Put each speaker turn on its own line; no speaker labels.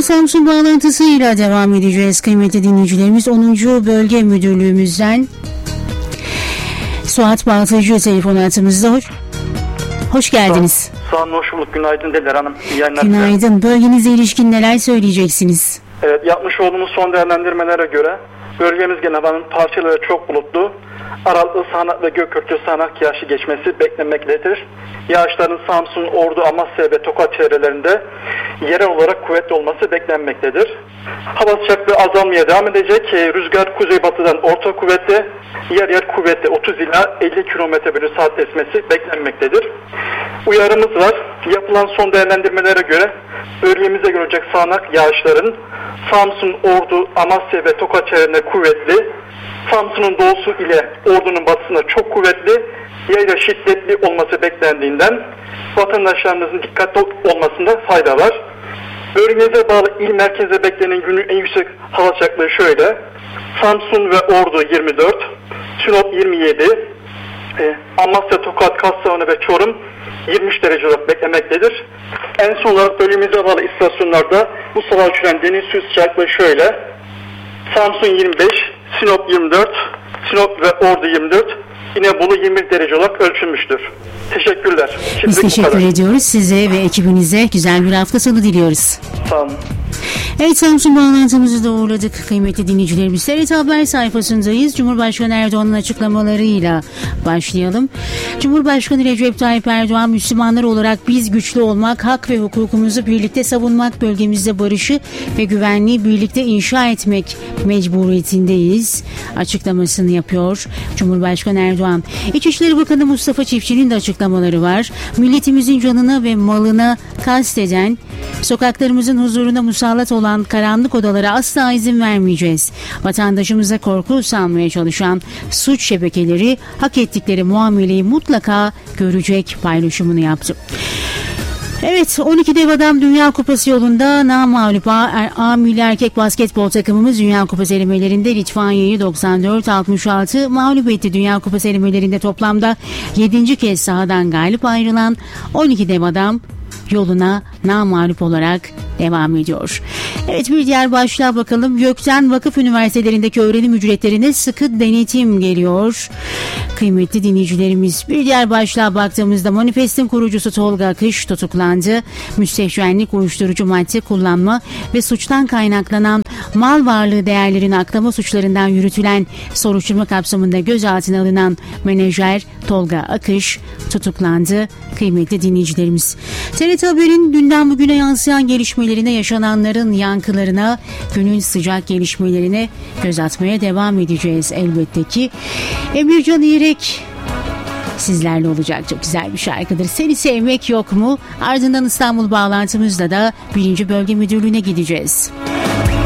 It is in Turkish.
Samsun bağlantısıyla devam edeceğiz kıymetli dinleyicilerimiz. 10. Bölge Müdürlüğümüzden Suat Baltacı telefon hattımızda. Hoş geldiniz.
Sağ olun, hoş bulduk. Günaydın Deler Hanım. İyi yayınlar.
Günaydın. Bölgenize ilişkin neler söyleyeceksiniz?
Evet, yapmış olduğumuz son değerlendirmelere göre bölgemiz genel anlamda parçalı ve çok bulutlu. Aralıklı sağanak ve gök sağanak yağışı geçmesi beklenmektedir. Yağışların Samsun, Ordu, Amasya ve Tokat çevrelerinde yerel olarak kuvvetli olması beklenmektedir. Hava sıcaklığı azalmaya devam edecek. Rüzgar kuzeybatıdan orta kuvvetli, yer yer kuvvetli 30 ila 50 km/saat esmesi beklenmektedir. Uyarımız var. Yapılan son değerlendirmelere göre bölgemizde görecek sağanak yağışların Samsun, Ordu, Amasya ve Tokat çevrelerinde kuvvetli, Samsun'un doğusu ile Ordu'nun batısında çok kuvvetli, yayla şiddetli olması beklendiğinden vatandaşlarımızın dikkatli olmasında fayda var. Bölgemize bağlı il merkezde beklenen günün en yüksek hava sıcaklığı şöyle: Samsun ve Ordu 24, Sinop 27, Amasya, Tokat, Kastamonu ve Çorum 23 derece olarak beklemektedir. En son olarak bölgemize bağlı istasyonlarda bu sabah uçuran deniz suyu sıcaklığı şöyle: Samsun 25, Sinop 24, Sinop ve Ordu 24, yine Bolu 21 derece olarak ölçülmüştür. Teşekkürler.
Biz teşekkür ediyoruz size ve ekibinize. Güzel bir hafta sonu diliyoruz.
Sağ olun.
Evet, Samsun bağlantımızı da uğurladık kıymetli dinleyicilerimiz. TRT Haber sayfasındayız. Cumhurbaşkanı Erdoğan'ın açıklamalarıyla başlayalım. Cumhurbaşkanı Recep Tayyip Erdoğan, Müslümanlar olarak biz güçlü olmak, hak ve hukukumuzu birlikte savunmak, bölgemizde barışı ve güvenliği birlikte inşa etmek mecburiyetindeyiz açıklamasını yapıyor Cumhurbaşkanı Erdoğan. İçişleri Bakanı Mustafa Çiftçi'nin de açıklamaları var. Milletimizin canına ve malına kasteden, sokaklarımızın huzuruna musallat olan karanlık odalara asla izin vermeyeceğiz. Vatandaşımıza korku salmaya çalışan suç şebekeleri hak ettikleri muameleyi mutlaka görecek paylaşımını yaptı. Evet, 12 dev adam Dünya Kupası yolunda namağlup A milli erkek basketbol takımımız Dünya Kupası elemelerinde Litvanya'yı 94-66 mağlup etti. Dünya Kupası elemelerinde toplamda 7. kez sahadan galip ayrılan 12 dev adam yoluna namağlup olarak devam ediyor. Evet, bir diğer başlığa bakalım. YÖK'ten vakıf üniversitelerindeki öğrenim ücretlerine sıkı denetim geliyor. Kıymetli dinleyicilerimiz, bir diğer başlığa baktığımızda Manifest'in kurucusu Tolga Akış tutuklandı. Müstehcenlik, uyuşturucu madde kullanma ve suçtan kaynaklanan mal varlığı değerlerini aklama suçlarından yürütülen soruşturma kapsamında gözaltına alınan menajer Tolga Akış tutuklandı. Kıymetli dinleyicilerimiz, TRT Haber'in dünden bugüne yansıyan gelişmelerine, yaşananların yankılarına, günün sıcak gelişmelerine göz atmaya devam edeceğiz elbette ki. Emircan İrek sizlerle olacak. Çok güzel bir şarkıdır. Seni sevmek yok mu? Ardından İstanbul bağlantımızda da 1. Bölge Müdürlüğü'ne gideceğiz.